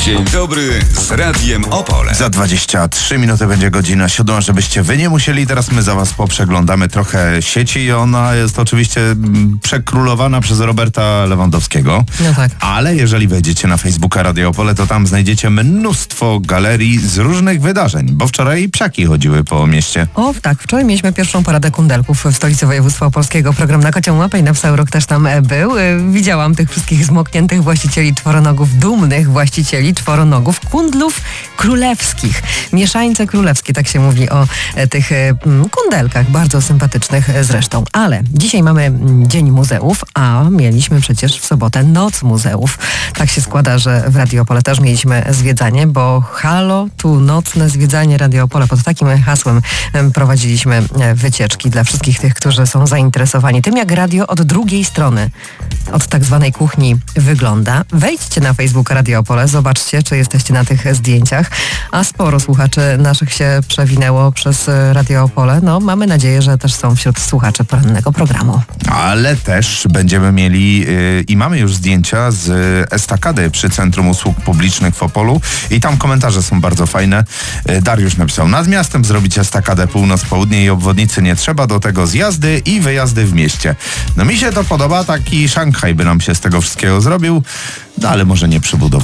Dzień dobry z Radiem Opole. Za 23 minuty będzie godzina 7, żebyście wy nie musieli. Teraz my za was poprzeglądamy trochę sieci. Ona jest oczywiście przekrólowana przez Roberta Lewandowskiego. No tak. Ale jeżeli wejdziecie na Facebooka Radio Opole, to tam znajdziecie mnóstwo galerii z różnych wydarzeń, bo wczoraj psiaki chodziły po mieście. O tak, wczoraj mieliśmy pierwszą paradę kundelków w stolicy województwa opolskiego. Program Na Kocią Łapę i na Psa Urok też tam był. Widziałam tych wszystkich zmokniętych właścicieli czworonogów, dumnych właścicieli czworonogów, kundlów królewskich. Mieszańce królewskie, tak się mówi o tych kundelkach, bardzo sympatycznych zresztą. Ale dzisiaj mamy Dzień Muzeów, a mieliśmy przecież w sobotę Noc Muzeów. Tak się składa, że w Radio Opole też mieliśmy zwiedzanie, bo halo, tu nocne zwiedzanie Radio Opole. Pod takim hasłem prowadziliśmy wycieczki dla wszystkich tych, którzy są zainteresowani tym, jak radio od drugiej strony, od tak zwanej kuchni wygląda. Wejdźcie na Facebooka Radio Opole, zobaczcie, czy jesteście na tych zdjęciach. A sporo słuchaczy naszych się przewinęło przez Radio Opole. No, mamy nadzieję, że też są wśród słuchaczy porannego programu. Ale też będziemy mieli i mamy już zdjęcia z estakady przy Centrum Usług Publicznych w Opolu i tam komentarze są bardzo fajne. Dariusz napisał: nad miastem zrobić estakadę północ-południe i obwodnicy nie trzeba, do tego zjazdy i wyjazdy w mieście. No mi się to podoba, taki Szanghaj by nam się z tego wszystkiego zrobił, no ale może nie przybudową.